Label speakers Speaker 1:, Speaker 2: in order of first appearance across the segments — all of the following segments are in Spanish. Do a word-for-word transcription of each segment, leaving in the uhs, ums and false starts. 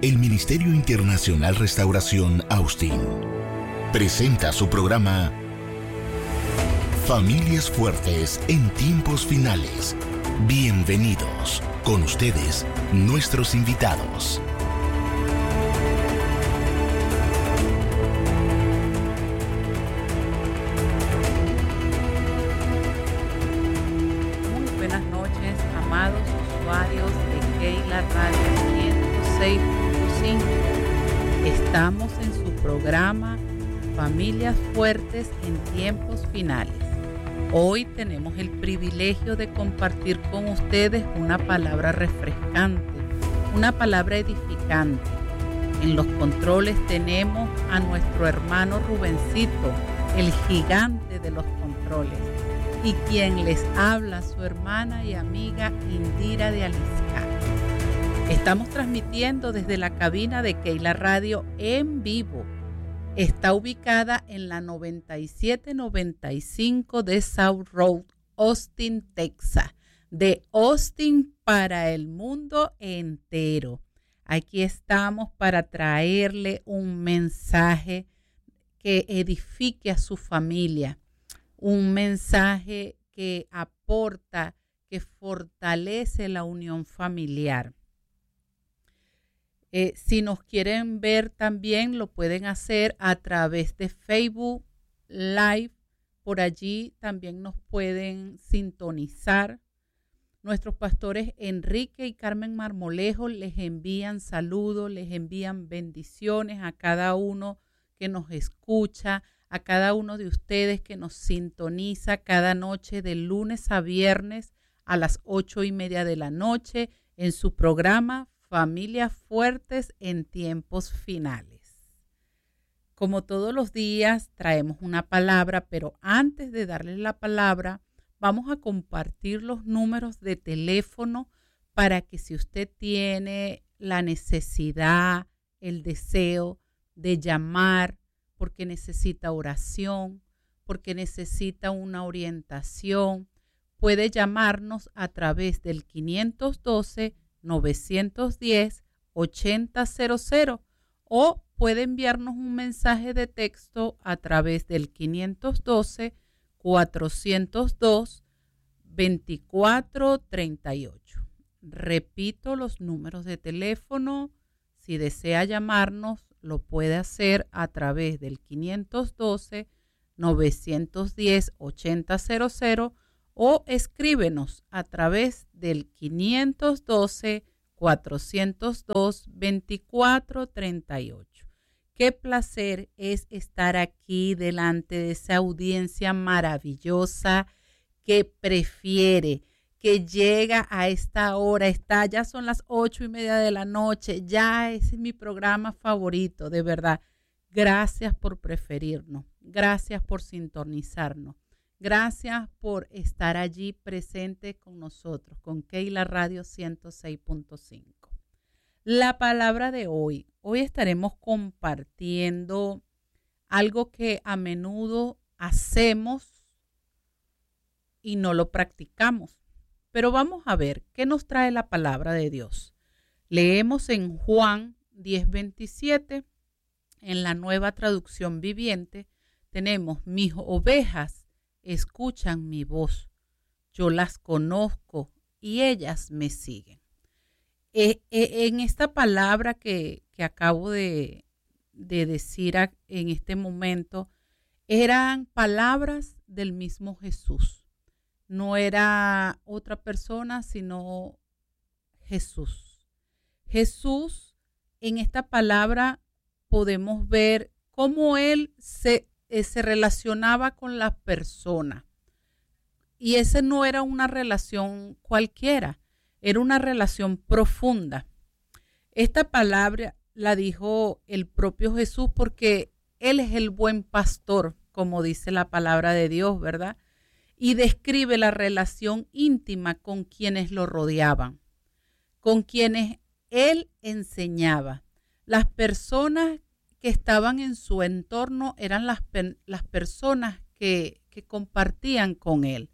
Speaker 1: El Ministerio Internacional Restauración Austin presenta su programa Familias Fuertes en Tiempos Finales. Bienvenidos. Con ustedes, nuestros invitados.
Speaker 2: Muy buenas noches, amados usuarios de Keila Radio ciento seis punto cinco. Estamos en su programa Familias Fuertes en Tiempos Finales. Hoy tenemos el privilegio de compartir con ustedes una palabra refrescante, una palabra edificante. En los controles tenemos a nuestro hermano Rubencito, el gigante de los controles, y quien les habla, su hermana y amiga Indira de Aliscar. Estamos transmitiendo desde la cabina de Keila Radio en vivo. Está ubicada en la noventa y siete noventa y cinco de South Road, Austin, Texas. De Austin para el mundo entero. Aquí estamos para traerle un mensaje que edifique a su familia. Un mensaje que aporta, que fortalece la unión familiar. Eh, si nos quieren ver también lo pueden hacer a través de Facebook Live. Por allí también nos pueden sintonizar. Nuestros pastores Enrique y Carmen Marmolejo les envían saludos, les envían bendiciones a cada uno que nos escucha, a cada uno de ustedes que nos sintoniza cada noche de lunes a viernes a las ocho y media de la noche en su programa Familias Fuertes en Tiempos Finales. Como todos los días traemos una palabra, pero antes de darles la palabra, vamos a compartir los números de teléfono para que si usted tiene la necesidad, el deseo de llamar, porque necesita oración, porque necesita una orientación, puede llamarnos a través del quinientos doce, novecientos diez, ochenta cero cero o puede enviarnos un mensaje de texto a través del quinientos doce, cuatrocientos dos, veinticuatro treinta y ocho. Repito los números de teléfono. Si desea llamarnos, lo puede hacer a través del quinientos doce, novecientos diez, ochenta cero cero o escríbenos a través del quinientos doce, cuatrocientos dos, veinticuatro treinta y ocho. Qué placer es estar aquí delante de esa audiencia maravillosa que prefiere, que llega a esta hora, está, ya son las ocho y media de la noche, ya es mi programa favorito, de verdad. Gracias por preferirnos, gracias por sintonizarnos. Gracias por estar allí presente con nosotros, con Keila Radio ciento seis punto cinco. La palabra de hoy, hoy estaremos compartiendo algo que a menudo hacemos y no lo practicamos. Pero vamos a ver qué nos trae la palabra de Dios. Leemos en Juan diez veintisiete, en la Nueva Traducción Viviente, tenemos: mis ovejas escuchan mi voz, yo las conozco y ellas me siguen. Eh, eh, en esta palabra que, que acabo de, de decir a, en este momento, eran palabras del mismo Jesús. No era otra persona, sino Jesús. Jesús, en esta palabra podemos ver cómo Él se se relacionaba con las personas. Y esa no era una relación cualquiera, era una relación profunda. Esta palabra la dijo el propio Jesús porque Él es el buen pastor, como dice la palabra de Dios, ¿verdad? Y describe la relación íntima con quienes lo rodeaban, con quienes Él enseñaba. Las personas que estaban en su entorno eran las, las personas que, que compartían con él.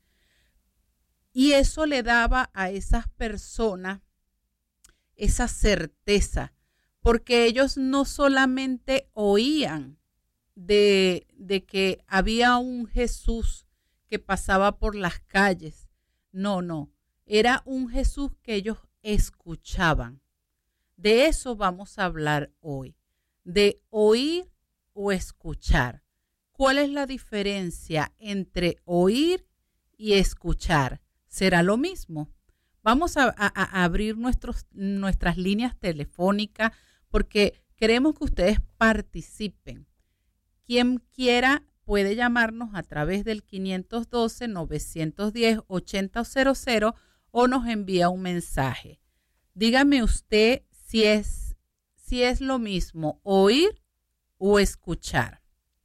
Speaker 2: Y eso le daba a esas personas esa certeza, porque ellos no solamente oían de, de que había un Jesús que pasaba por las calles, no, no, era un Jesús que ellos escuchaban. De eso vamos a hablar hoy, de oír o escuchar. ¿Cuál es la diferencia entre oír y escuchar? ¿Será lo mismo? Vamos a, a, a abrir nuestros, nuestras líneas telefónicas porque queremos que ustedes participen. Quien quiera puede llamarnos a través del quinientos doce, novecientos diez, ochenta cero cero o nos envía un mensaje. Dígame usted si es, si es lo mismo oír o escuchar.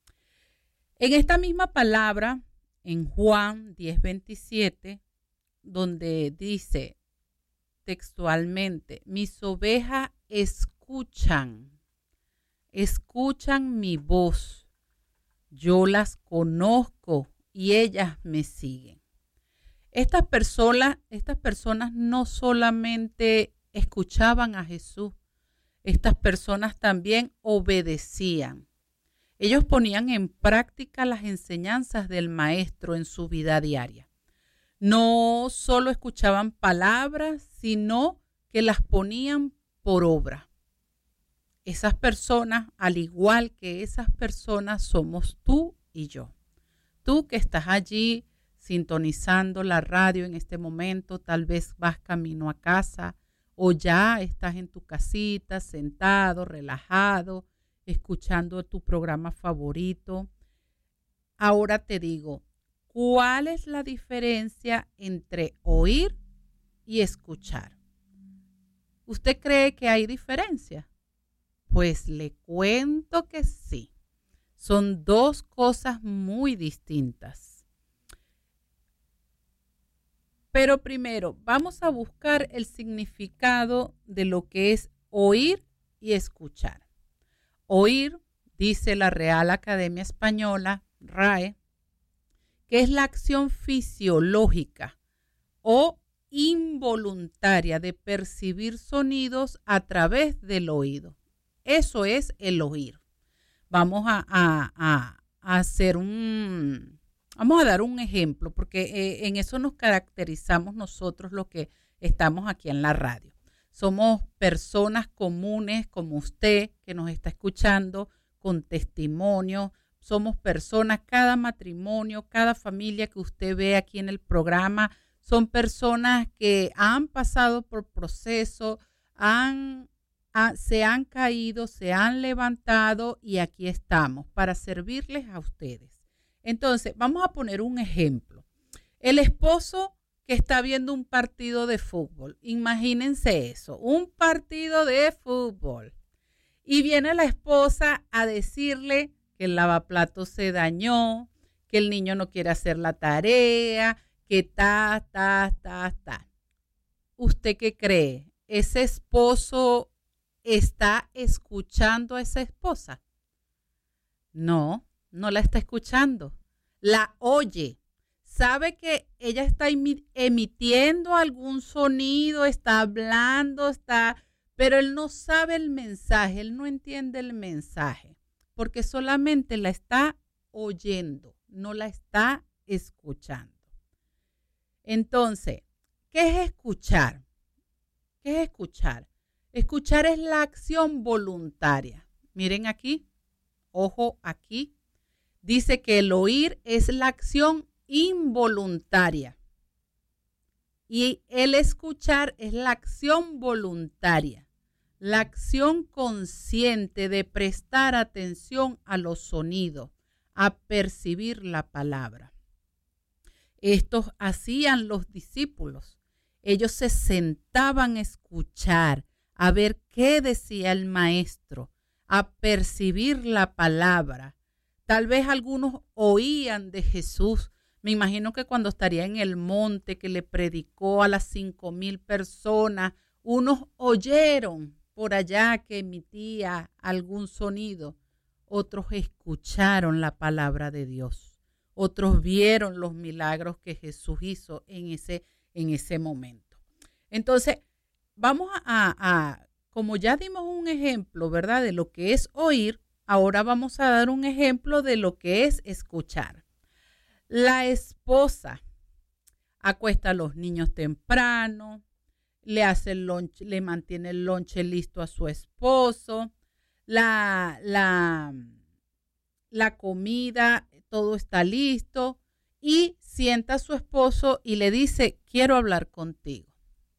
Speaker 2: En esta misma palabra, en Juan diez veintisiete, donde dice textualmente, mis ovejas escuchan, escuchan mi voz, yo las conozco y ellas me siguen. Estas personas, estas personas no solamente escuchaban a Jesús, estas personas también obedecían. Ellos ponían en práctica las enseñanzas del maestro en su vida diaria. No solo escuchaban palabras, sino que las ponían por obra. Esas personas, al igual que esas personas, somos tú y yo. Tú que estás allí sintonizando la radio en este momento, tal vez vas camino a casa o ya estás en tu casita, sentado, relajado, escuchando tu programa favorito. Ahora te digo, ¿cuál es la diferencia entre oír y escuchar? ¿Usted cree que hay diferencia? Pues le cuento que sí. Son dos cosas muy distintas. Pero primero, vamos a buscar el significado de lo que es oír y escuchar. Oír, dice la Real Academia Española, R A E, que es la acción fisiológica o involuntaria de percibir sonidos a través del oído. Eso es el oír. Vamos a, a, a, a hacer un, vamos a dar un ejemplo, porque eh, en eso nos caracterizamos nosotros los que estamos aquí en la radio. Somos personas comunes como usted que nos está escuchando con testimonio. Somos personas, cada matrimonio, cada familia que usted ve aquí en el programa, son personas que han pasado por proceso, han, ha, se han caído, se han levantado y aquí estamos para servirles a ustedes. Entonces, vamos a poner un ejemplo. El esposo que está viendo un partido de fútbol. Imagínense eso, un partido de fútbol. Y viene la esposa a decirle que el lavaplatos se dañó, que el niño no quiere hacer la tarea, que ta, ta, ta, ta. ¿Usted qué cree? ¿Ese esposo está escuchando a esa esposa? No, no la está escuchando. La oye. Sabe que ella está emitiendo algún sonido, está hablando, está, pero él no sabe el mensaje, él no entiende el mensaje, porque solamente la está oyendo, no la está escuchando. Entonces, ¿qué es escuchar? ¿Qué es escuchar? Escuchar es la acción voluntaria. Miren aquí, ojo aquí, dice que el oír es la acción involuntaria y el escuchar es la acción voluntaria, la acción consciente de prestar atención a los sonidos, a percibir la palabra. Estos hacían los discípulos. Ellos se sentaban a escuchar, a ver qué decía el maestro, a percibir la palabra. Tal vez algunos oían de Jesús. Me imagino que cuando estaría en el monte que le predicó a las cinco mil personas, unos oyeron por allá que emitía algún sonido, otros escucharon la palabra de Dios, otros vieron los milagros que Jesús hizo en ese, en ese momento. Entonces, vamos a, a como ya dimos un ejemplo, ¿verdad?, de lo que es oír, ahora vamos a dar un ejemplo de lo que es escuchar. La esposa acuesta a los niños temprano, le hace el lonche, le mantiene el lonche listo a su esposo, la, la, la comida, todo está listo, y sienta a su esposo y le dice, quiero hablar contigo.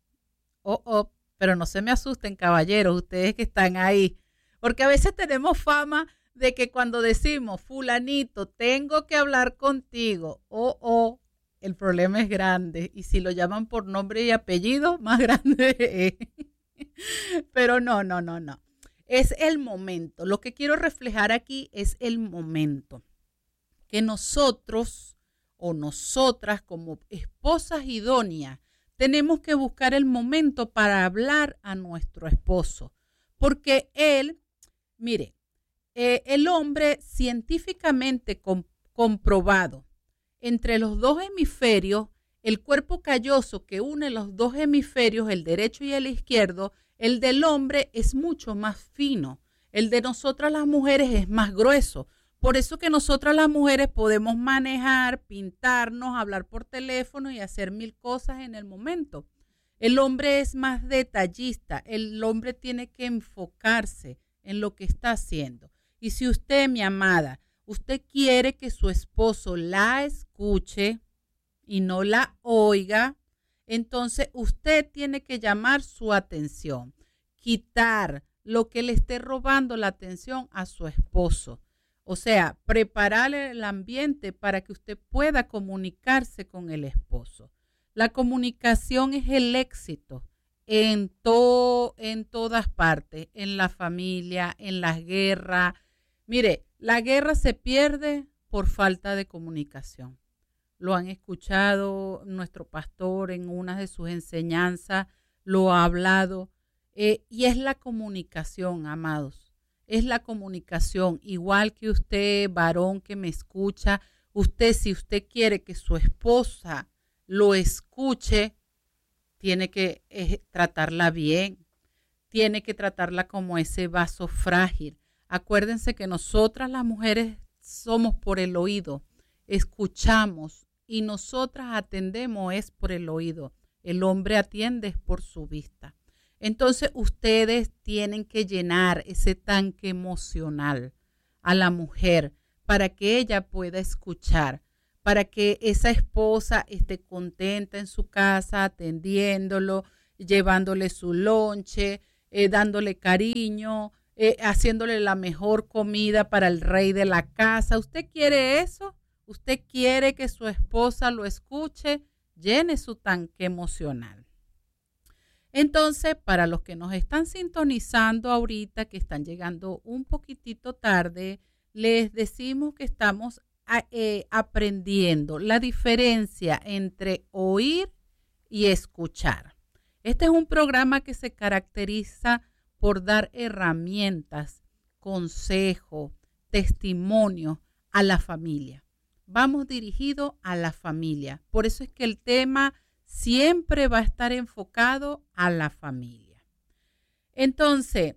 Speaker 2: Oh, oh, pero no se me asusten, caballeros, ustedes que están ahí, porque a veces tenemos fama de que cuando decimos, fulanito, tengo que hablar contigo, oh, oh, el problema es grande, y si lo llaman por nombre y apellido, más grande es. Pero no, no, no, no. Es el momento. Lo que quiero reflejar aquí es el momento. Que nosotros o nosotras como esposas idóneas tenemos que buscar el momento para hablar a nuestro esposo. Porque él, mire, eh, el hombre científicamente com- comprobado, entre los dos hemisferios, el cuerpo calloso que une los dos hemisferios, el derecho y el izquierdo, el del hombre es mucho más fino. El de nosotras las mujeres es más grueso. Por eso que nosotras las mujeres podemos manejar, pintarnos, hablar por teléfono y hacer mil cosas en el momento. El hombre es más detallista. El hombre tiene que enfocarse en lo que está haciendo. Y si usted, mi amada, usted quiere que su esposo la escuche y no la oiga, entonces usted tiene que llamar su atención, quitar lo que le esté robando la atención a su esposo. O sea, prepararle el ambiente para que usted pueda comunicarse con el esposo. La comunicación es el éxito en, to- en todas partes, en la familia, en las guerras. Mire, la guerra se pierde por falta de comunicación. Lo han escuchado nuestro pastor en una de sus enseñanzas, lo ha hablado, eh, y es la comunicación, amados. Es la comunicación, igual que usted, varón que me escucha, usted, si usted quiere que su esposa lo escuche, tiene que eh, tratarla bien, tiene que tratarla como ese vaso frágil. Acuérdense que nosotras las mujeres somos por el oído, escuchamos y nosotras atendemos es por el oído. El hombre atiende es por su vista. Entonces ustedes tienen que llenar ese tanque emocional a la mujer para que ella pueda escuchar, para que esa esposa esté contenta en su casa, atendiéndolo, llevándole su lonche, eh, dándole cariño, eh, haciéndole la mejor comida para el rey de la casa. ¿Usted quiere eso? ¿Usted quiere que su esposa lo escuche? Llene su tanque emocional. Entonces, para los que nos están sintonizando ahorita, que están llegando un poquitito tarde, les decimos que estamos a, eh, aprendiendo la diferencia entre oír y escuchar. Este es un programa que se caracteriza por dar herramientas, consejos, testimonios a la familia. Vamos dirigidos a la familia. Por eso es que el tema siempre va a estar enfocado a la familia. Entonces,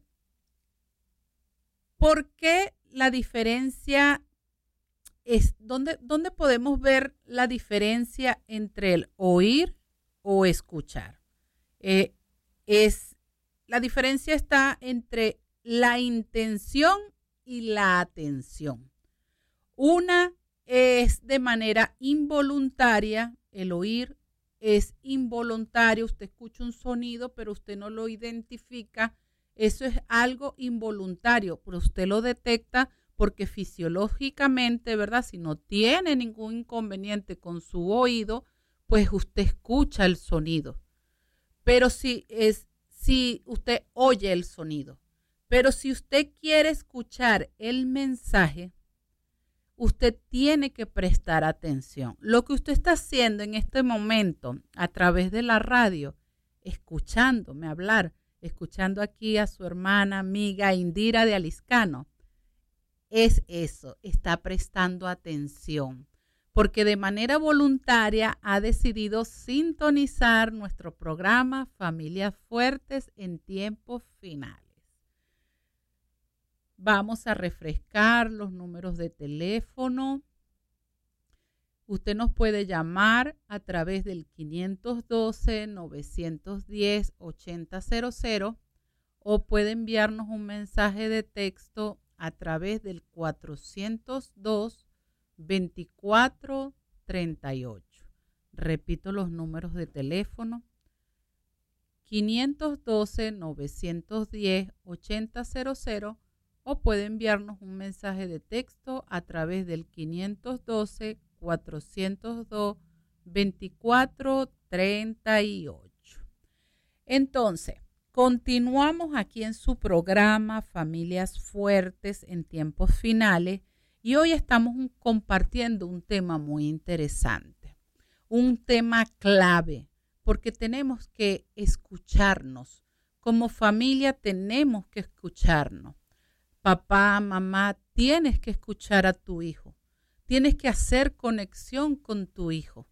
Speaker 2: ¿por qué la diferencia es, dónde, dónde podemos ver la diferencia entre el oír o escuchar? Eh, es, la diferencia está entre la intención y la atención. Una es de manera involuntaria, el oír es involuntario, usted escucha un sonido, pero usted no lo identifica. Eso es algo involuntario, pero usted lo detecta porque fisiológicamente, ¿verdad? Si no tiene ningún inconveniente con su oído, pues usted escucha el sonido. Pero si, es, si usted oye el sonido, pero si usted quiere escuchar el mensaje, usted tiene que prestar atención. Lo que usted está haciendo en este momento a través de la radio, escuchándome hablar, escuchando aquí a su hermana, amiga Indira de Aliscano, es eso, está prestando atención. porque de manera voluntaria ha decidido sintonizar nuestro programa Familias Fuertes en tiempos finales. Vamos a refrescar los números de teléfono. Usted nos puede llamar a través del quinientos doce, novecientos diez, ochenta cero cero o puede enviarnos un mensaje de texto a través del cuatrocientos dos, veinticuatro treinta y ocho. Repito los números de teléfono: quinientos doce, novecientos diez, ochenta cero cero o puede enviarnos un mensaje de texto a través del quinientos doce, cuatrocientos dos, veinticuatro treinta y ocho. Entonces, continuamos aquí en su programa Familias Fuertes en tiempos finales y hoy estamos compartiendo un tema muy interesante, un tema clave, porque tenemos que escucharnos. Como familia tenemos que escucharnos. Papá, mamá, tienes que escuchar a tu hijo. Tienes que hacer conexión con tu hijo.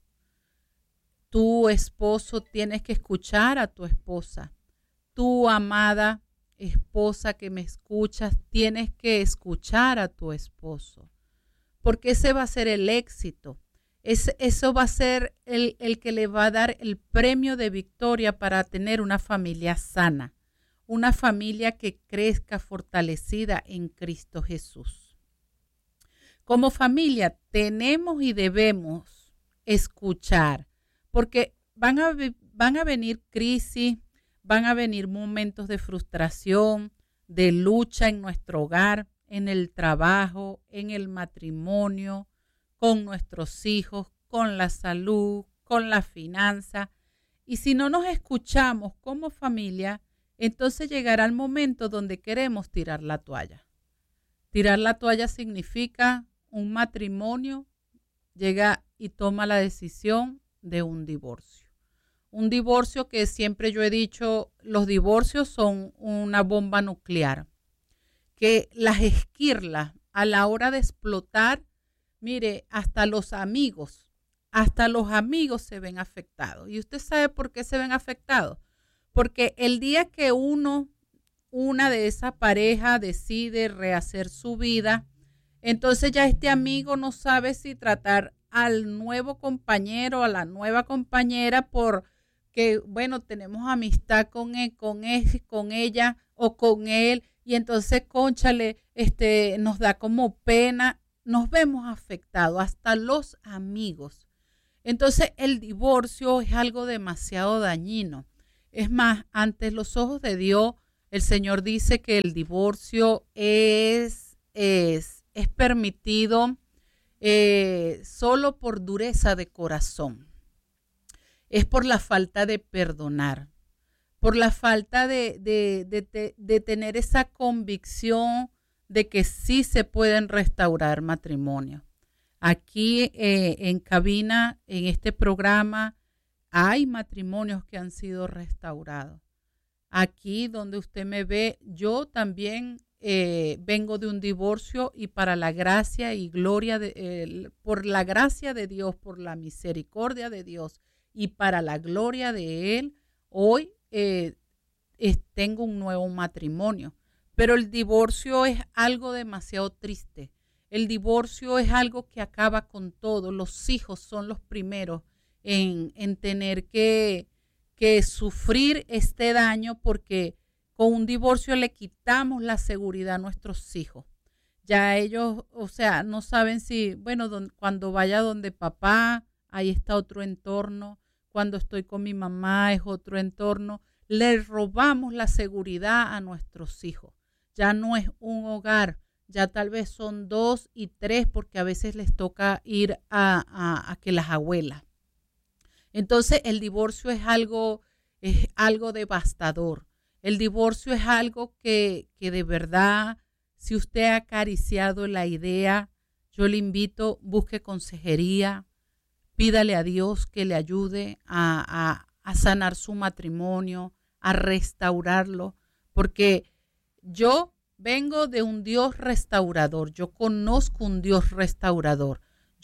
Speaker 2: Tu esposo tienes que escuchar a tu esposa. Tu amada esposa que me escuchas, tienes que escuchar a tu esposo. Porque ese va a ser el éxito. Es, eso va a ser el, el que le va a dar el premio de victoria para tener una familia sana. Una familia que crezca fortalecida en Cristo Jesús. Como familia tenemos y debemos escuchar, porque van a, van a venir crisis, van a venir momentos de frustración, de lucha en nuestro hogar, en el trabajo, en el matrimonio, con nuestros hijos, con la salud, con la finanza. Y si no nos escuchamos como familia, entonces llegará el momento donde queremos tirar la toalla. Tirar la toalla significa un matrimonio llega y toma la decisión de un divorcio. Un divorcio que siempre yo he dicho, los divorcios son una bomba nuclear, que las esquirlas a la hora de explotar, mire, hasta los amigos, hasta los amigos se ven afectados. ¿Y usted sabe por qué se ven afectados? Porque el día que uno, una de esas parejas decide rehacer su vida, entonces ya este amigo no sabe si tratar al nuevo compañero, a la nueva compañera, porque, bueno, tenemos amistad con él, con él, con ella o con él, y entonces, cónchale, este, nos da como pena, nos vemos afectados, hasta los amigos. Entonces, el divorcio es algo demasiado dañino. Es más, ante los ojos de Dios, el Señor dice que el divorcio es, es, es permitido eh, solo por dureza de corazón. Es por la falta de perdonar, por la falta de, de, de, de, de tener esa convicción de que sí se pueden restaurar matrimonios. Aquí eh, en cabina, en este programa, hay matrimonios que han sido restaurados. Aquí donde usted me ve, yo también eh, vengo de un divorcio y para la gracia y gloria, de, eh, por la gracia de Dios, por la misericordia de Dios y para la gloria de Él, hoy eh, es, tengo un nuevo matrimonio. Pero el divorcio es algo demasiado triste. El divorcio es algo que acaba con todo. Los hijos son los primeros En, en tener que, que sufrir este daño porque con un divorcio le quitamos la seguridad a nuestros hijos. Ya ellos, o sea, no saben si, bueno, don, cuando vaya donde papá, ahí está otro entorno. Cuando estoy con mi mamá es otro entorno. Le robamos la seguridad a nuestros hijos. Ya no es un hogar, ya tal vez son dos y tres porque a veces les toca ir a, a, a que las abuelas. Entonces el divorcio es algo, es algo devastador. El divorcio es algo que, que de verdad, si usted ha acariciado la idea, yo le invito, busque consejería, pídale a Dios que le ayude a, a, a sanar su matrimonio, a restaurarlo, porque yo vengo de un Dios restaurador, yo conozco un Dios restaurador.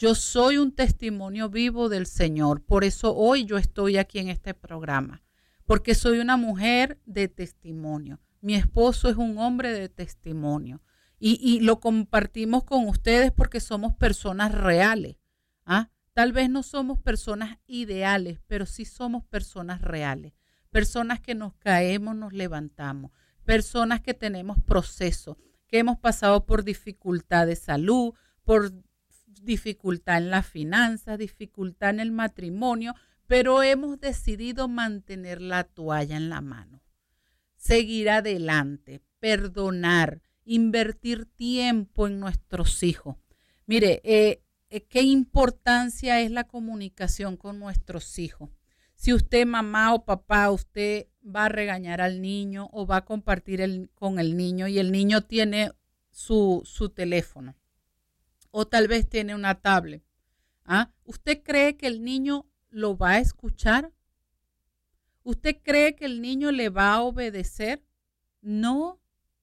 Speaker 2: Yo soy un testimonio vivo del Señor. Por eso hoy yo estoy aquí en este programa, porque soy una mujer de testimonio. Mi esposo es un hombre de testimonio y, y lo compartimos con ustedes porque somos personas reales. ¿Ah? Tal vez no somos personas ideales, pero sí somos personas reales. Personas que nos caemos, nos levantamos. Personas que tenemos procesos, que hemos pasado por dificultad de salud, por dificultad en las finanzas, dificultad en el matrimonio, pero hemos decidido mantener la toalla en la mano, seguir adelante, perdonar, invertir tiempo en nuestros hijos. Mire, eh, eh, qué importancia es la comunicación con nuestros hijos. Si usted, mamá o papá, usted va a regañar al niño o va a compartir el, con el niño y el niño tiene su, su teléfono o tal vez tiene una tablet, ¿ah? ¿Usted cree que el niño lo va a escuchar? ¿Usted cree que el niño le va a obedecer? No,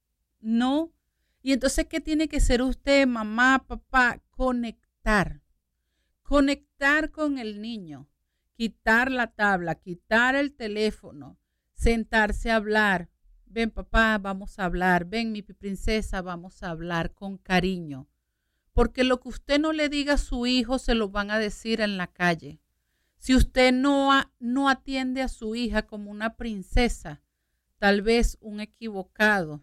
Speaker 2: no. Y entonces, ¿qué tiene que hacer usted, mamá, papá? Conectar. Conectar con el niño. Quitar la tabla, quitar el teléfono, sentarse a hablar. Ven, papá, vamos a hablar. Ven, mi princesa, vamos a hablar con cariño. Porque lo que usted no le diga a su hijo se lo van a decir en la calle. Si usted no, a, no atiende a su hija como una princesa, tal vez un equivocado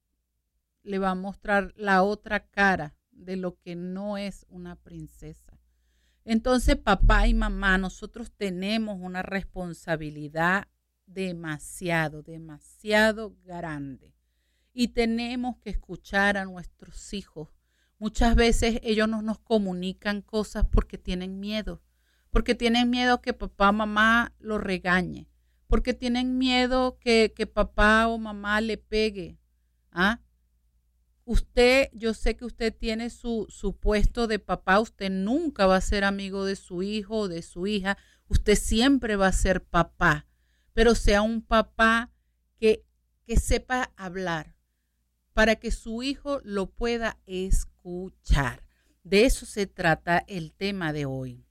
Speaker 2: le va a mostrar la otra cara de lo que no es una princesa. Entonces, papá y mamá, nosotros tenemos una responsabilidad demasiado, demasiado grande. Y tenemos que escuchar a nuestros hijos. Muchas veces ellos no nos comunican cosas porque tienen miedo. Porque tienen miedo que papá o mamá lo regañe. Porque tienen miedo que, que papá o mamá le pegue. ¿Ah? Usted, yo sé que usted tiene su, su puesto de papá. Usted nunca va a ser amigo de su hijo o de su hija. Usted siempre va a ser papá. Pero sea un papá que, que sepa hablar para que su hijo lo pueda escuchar. De eso se trata el tema de hoy.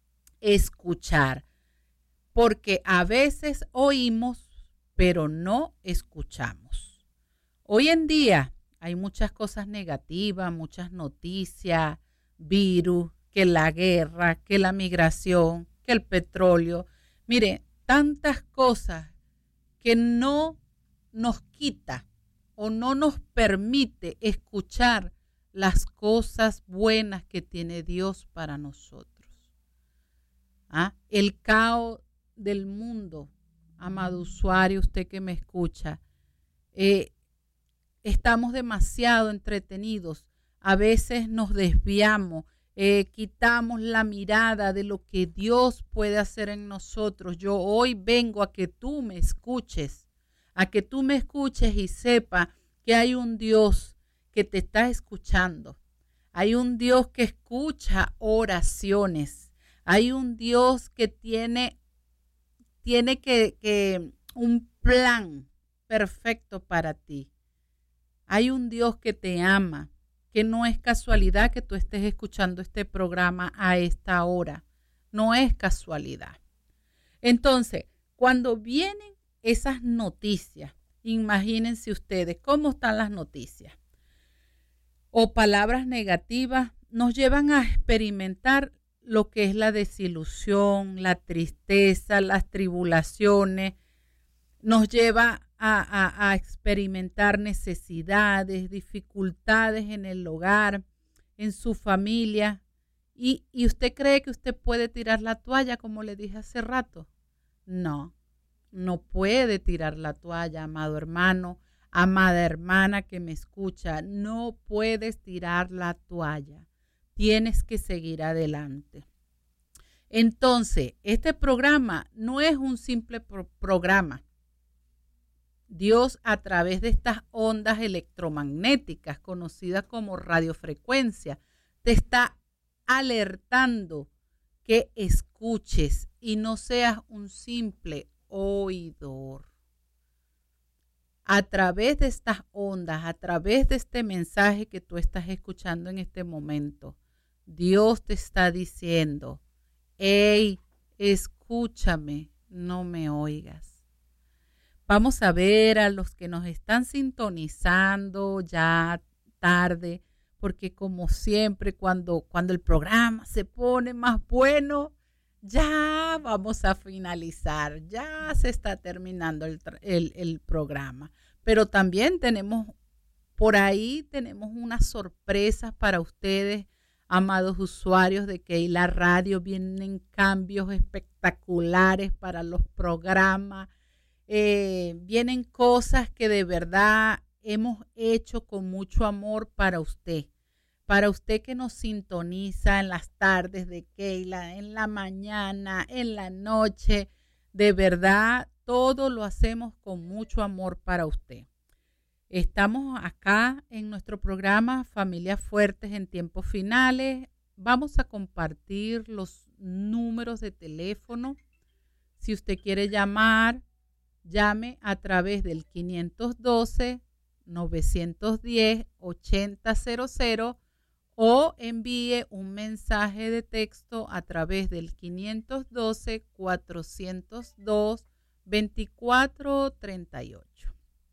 Speaker 2: Escuchar. Porque a veces oímos, pero no escuchamos. Hoy en día hay muchas cosas negativas, muchas noticias, virus, que la guerra, que la migración, que el petróleo. Mire, tantas cosas que no nos quita o no nos permite escuchar las cosas buenas que tiene Dios para nosotros. ¿Ah? El caos del mundo, amado usuario, usted que me escucha, eh, estamos demasiado entretenidos, a veces nos desviamos, eh, quitamos la mirada de lo que Dios puede hacer en nosotros. Yo hoy vengo a que tú me escuches, a que tú me escuches y sepa que hay un Dios que te está escuchando. Hay un Dios que escucha oraciones. Hay un Dios que tiene, tiene que, que un plan perfecto para ti. Hay un Dios que te ama, que no es casualidad que tú estés escuchando este programa a esta hora. No es casualidad. Entonces, cuando vienen esas noticias, imagínense ustedes cómo están las noticias. O palabras negativas nos llevan a experimentar lo que es la desilusión, la tristeza, las tribulaciones. Nos lleva a, a, a experimentar necesidades, dificultades en el hogar, en su familia. Y, y usted cree que usted puede tirar la toalla, como le dije hace rato. No, no puede tirar la toalla, amado hermano, amada hermana que me escucha. No puedes tirar la toalla. Tienes que seguir adelante. Entonces, este programa no es un simple pro- programa. Dios, a través de estas ondas electromagnéticas conocidas como radiofrecuencia, te está alertando que escuches y no seas un simple oidor. A través de estas ondas, a través de este mensaje que tú estás escuchando en este momento, Dios te está diciendo, hey, escúchame, no me oigas. Vamos a ver a los que nos están sintonizando ya tarde, porque como siempre cuando, cuando el programa se pone más bueno, ya vamos a finalizar, ya se está terminando el, el, el programa. Pero también tenemos, por ahí tenemos unas sorpresas para ustedes, amados usuarios de Keilah Radio. Vienen cambios espectaculares para los programas. Eh, vienen cosas que de verdad hemos hecho con mucho amor para usted. Para usted que nos sintoniza en las tardes de Keilah, en la mañana, en la noche. De verdad, todo lo hacemos con mucho amor para usted. Estamos acá en nuestro programa Familias Fuertes en Tiempos Finales. Vamos a compartir los números de teléfono. Si usted quiere llamar, llame a través del quinientos doce, novecientos diez, ochenta cero cero o envíe un mensaje de texto a través del quinientos doce, cuatrocientos dos, veinticuatro treinta y ocho.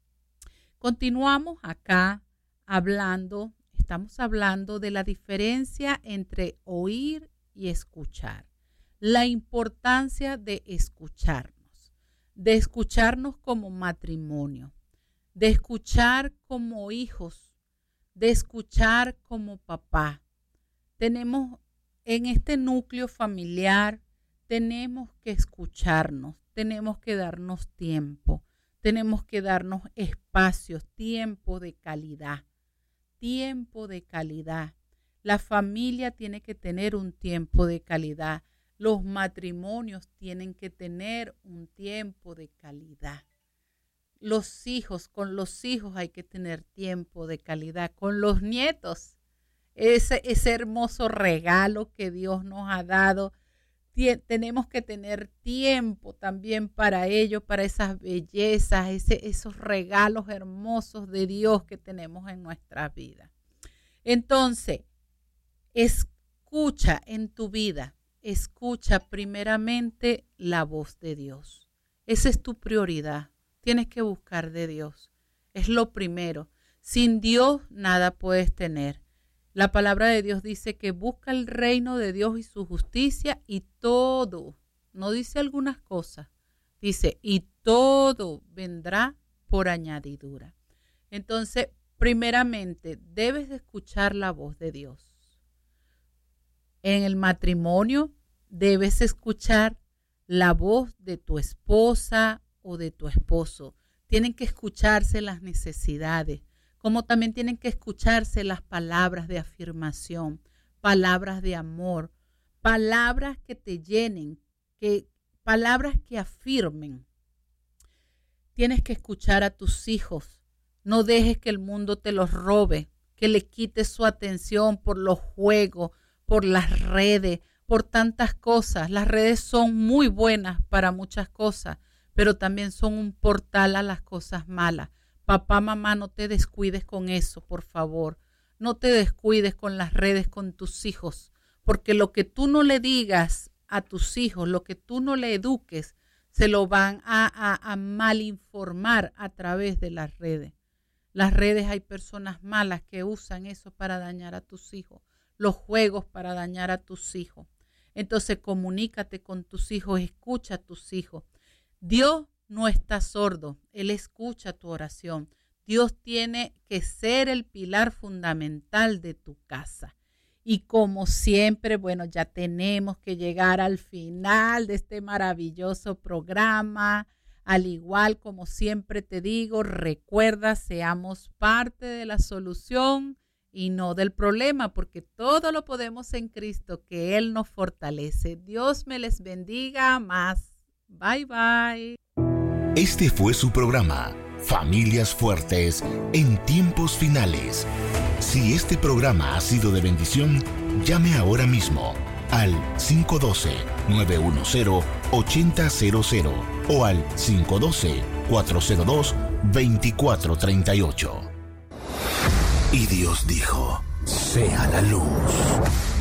Speaker 2: Continuamos acá hablando, estamos hablando de la diferencia entre oír y escuchar. La importancia de escucharnos, de escucharnos como matrimonio, de escuchar como hijos, de escuchar como papá. Tenemos en este núcleo familiar, tenemos que escucharnos, tenemos que darnos tiempo. Tenemos que darnos espacios, tiempo de calidad, tiempo de calidad. La familia tiene que tener un tiempo de calidad. Los matrimonios tienen que tener un tiempo de calidad. Los hijos, con los hijos hay que tener tiempo de calidad. Con los nietos, ese, ese hermoso regalo que Dios nos ha dado, tenemos que tener tiempo también para ello, para esas bellezas, ese, esos regalos hermosos de Dios que tenemos en nuestra vida. Entonces, escucha en tu vida, escucha primeramente la voz de Dios. Esa es tu prioridad. Tienes que buscar de Dios. Es lo primero. Sin Dios nada puedes tener. La palabra de Dios dice que busca el reino de Dios y su justicia y todo, no dice algunas cosas, dice y todo vendrá por añadidura. Entonces, primeramente, debes de escuchar la voz de Dios. En el matrimonio, debes escuchar la voz de tu esposa o de tu esposo. Tienen que escucharse las necesidades, como también tienen que escucharse las palabras de afirmación, palabras de amor, palabras que te llenen, que, palabras que afirmen. Tienes que escuchar a tus hijos. No dejes que el mundo te los robe, que le quites su atención por los juegos, por las redes, por tantas cosas. Las redes son muy buenas para muchas cosas, pero también son un portal a las cosas malas. Papá, mamá, no te descuides con eso, por favor. No te descuides con las redes con tus hijos, porque lo que tú no le digas a tus hijos, lo que tú no le eduques, se lo van a, a, a malinformar a través de las redes. Las redes, hay personas malas que usan eso para dañar a tus hijos, los juegos para dañar a tus hijos. Entonces, comunícate con tus hijos, escucha a tus hijos. Dios no está sordo, Él escucha tu oración. Dios tiene que ser el pilar fundamental de tu casa. Y como siempre, bueno, ya tenemos que llegar al final de este maravilloso programa. Al igual como siempre te digo, recuerda, seamos parte de la solución y no del problema, porque todo lo podemos en Cristo, que Él nos fortalece. Dios me les bendiga más. Bye, bye.
Speaker 1: Este fue su programa, Familias Fuertes en Tiempos Finales. Si este programa ha sido de bendición, llame ahora mismo al cinco uno dos, nueve uno cero, ocho cero cero cero o al cinco uno dos, cuatro cero dos, dos cuatro tres ocho. Y Dios dijo, sea la luz.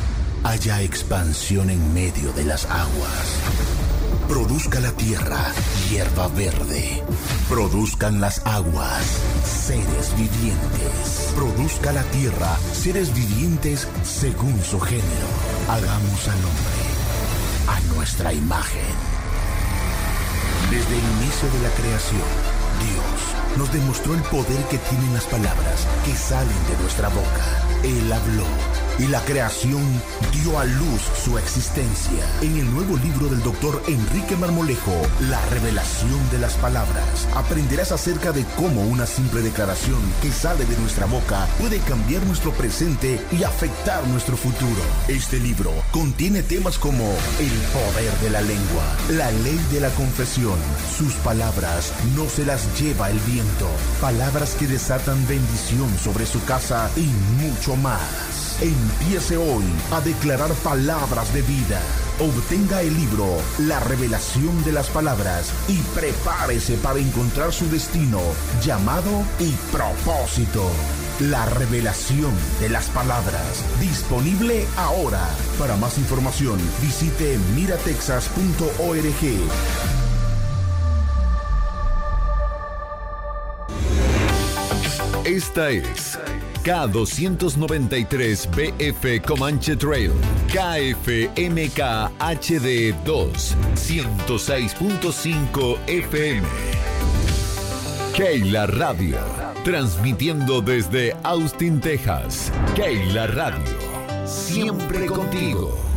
Speaker 1: haya expansión en medio de las aguas. Produzca la tierra hierba verde. Produzcan las aguas seres vivientes. Produzca la tierra seres vivientes según su género. Hagamos al hombre a nuestra imagen. Desde el inicio de la creación, Dios nos demostró el poder que tienen las palabras que salen de nuestra boca. Él habló y la creación dio a luz su existencia. En el nuevo libro del doctor Enrique Marmolejo, La revelación de las palabras, aprenderás acerca de cómo una simple declaración que sale de nuestra boca puede cambiar nuestro presente y afectar nuestro futuro. Este libro contiene temas como el poder de la lengua, la ley de la confesión, sus palabras no se las lleva el viento, palabras que desatan bendición sobre su casa y mucho más. Empiece hoy a declarar palabras de vida. Obtenga el libro La revelación de las palabras y prepárese para encontrar su destino, llamado y propósito. La revelación de las palabras. Disponible ahora. Para más información, visite mira texas punto org.
Speaker 3: Esta es K doscientos noventa y tres B F Comanche Trail, K F M K H D dos, ciento seis punto cinco F M. Keila Radio, transmitiendo desde Austin, Texas. Keila Radio, siempre contigo.